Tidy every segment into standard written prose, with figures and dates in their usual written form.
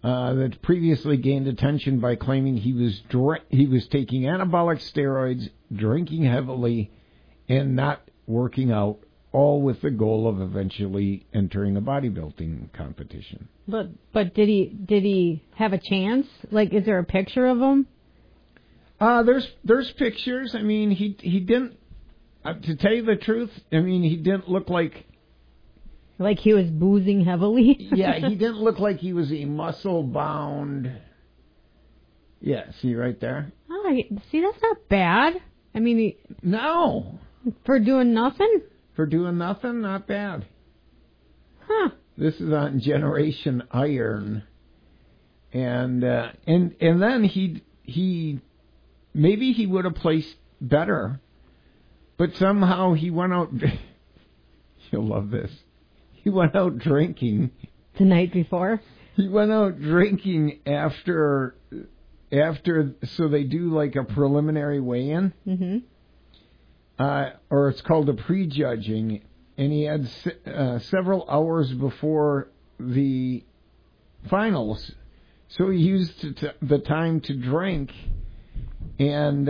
that previously gained attention by claiming he was taking anabolic steroids, drinking heavily, and not working out, all with the goal of eventually entering a bodybuilding competition. But did he have a chance? Like, is there a picture of him? There's pictures. I mean, he didn't. To tell you the truth, I mean, he didn't look like he was boozing heavily. Yeah, he didn't look like he was a muscle bound. Yeah, see right there. Oh, see, that's not bad. I mean, no, for doing nothing. For doing nothing, not bad. Huh. This is on Generation Iron, and then he maybe he would have placed better, but somehow he went out. You'll love this. He went out drinking the night before. He went out drinking after. So they do like a preliminary weigh-in, or it's called a prejudging. And he had several hours before the finals. So he used the time to drink. And,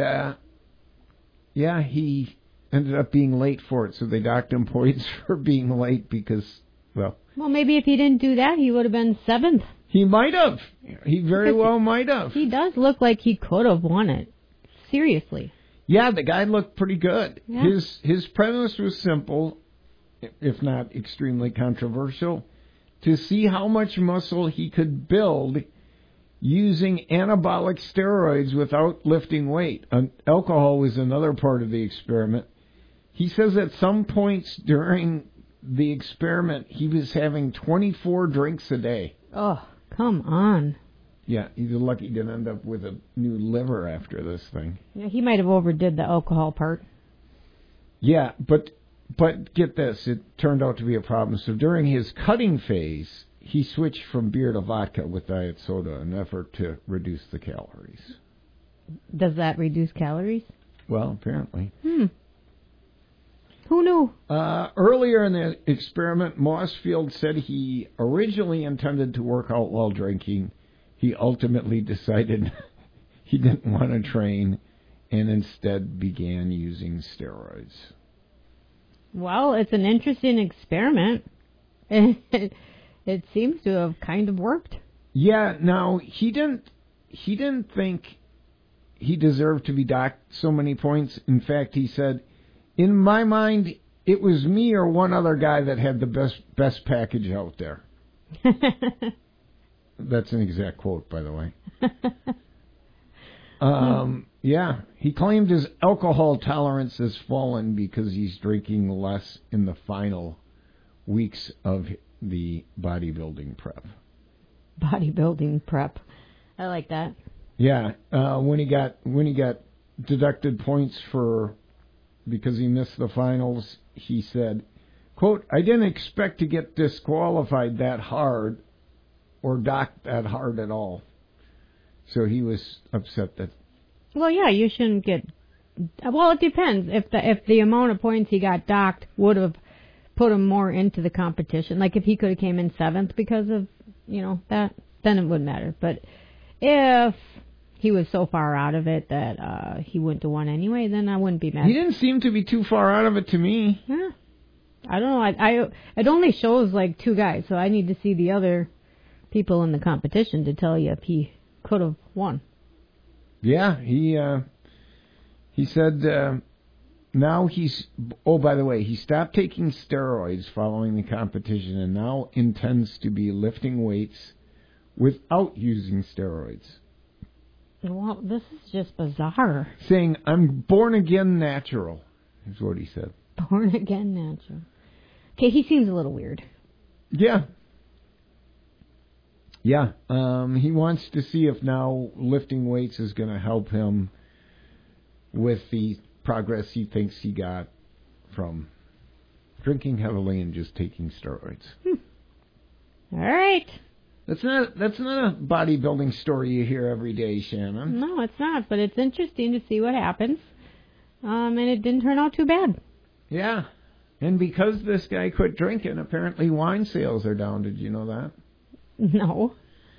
he ended up being late for it. So they docked him points for being late because, well, maybe if he didn't do that, he would have been 7th. He might have. He very well might have. He does look like he could have won it. Seriously. Yeah, the guy looked pretty good. Yeah. His premise was simple, if not extremely controversial, to see how much muscle he could build using anabolic steroids without lifting weight. Alcohol was another part of the experiment. He says at some points during the experiment, he was having 24 drinks a day. Oh, come on. Yeah, he's lucky he didn't end up with a new liver after this thing. Yeah, he might have overdid the alcohol part. Yeah, but get this, it turned out to be a problem. So during his cutting phase, he switched from beer to vodka with diet soda in an effort to reduce the calories. Does that reduce calories? Well, apparently. Who knew? Earlier in the experiment, Mossfield said he originally intended to work out while drinking. He ultimately decided he didn't want to train and instead began using steroids. Well, it's an interesting experiment. It seems to have kind of worked. Yeah, now, he didn't think he deserved to be docked so many points. In fact, he said, in my mind, it was me or one other guy that had the best package out there. That's an exact quote, by the way. Yeah, he claimed his alcohol tolerance has fallen because he's drinking less in the final weeks of the bodybuilding prep. Bodybuilding prep. I like that. Yeah, when he got deducted points because he missed the finals, he said, quote, I didn't expect to get disqualified that hard or docked that hard at all. So he was upset that... Well, yeah, you shouldn't get... Well, it depends. If the amount of points he got docked would have put him more into the competition, like if he could have came in 7th because of, that, then it wouldn't matter. But if he was so far out of it that he wouldn't have won anyway, then I wouldn't be mad. He didn't seem to be too far out of it to me. Yeah. I don't know. It only shows like 2 guys, so I need to see the other people in the competition to tell you if he could have won. Yeah, he said now he's... Oh, by the way, he stopped taking steroids following the competition and now intends to be lifting weights without using steroids. Well, this is just bizarre. Saying, I'm born again natural, is what he said. Born again natural. Okay, he seems a little weird. Yeah. Yeah. He wants to see if now lifting weights is going to help him with the progress he thinks he got from drinking heavily and just taking steroids. All right. That's not a bodybuilding story you hear every day, Shannon. No, it's not, but it's interesting to see what happens. And it didn't turn out too bad. Yeah. And because this guy quit drinking, apparently wine sales are down. Did you know that? No.